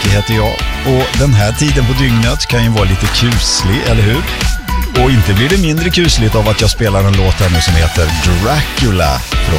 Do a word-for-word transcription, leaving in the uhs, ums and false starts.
heter jag. Och den här tiden på dygnet kan ju vara lite kuslig, eller hur? Och inte blir det mindre kusligt av att jag spelar en låt här nu som heter Dracula från